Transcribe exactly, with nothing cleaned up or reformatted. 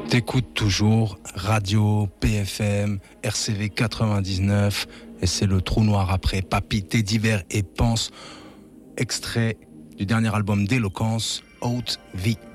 T'écoutes toujours Radio P F M, R C V quatre-vingt-dix-neuf, et c'est le trou noir après Papy, Teddy Bear et Pense, extrait du dernier album d'Éloquence, Haute Vie.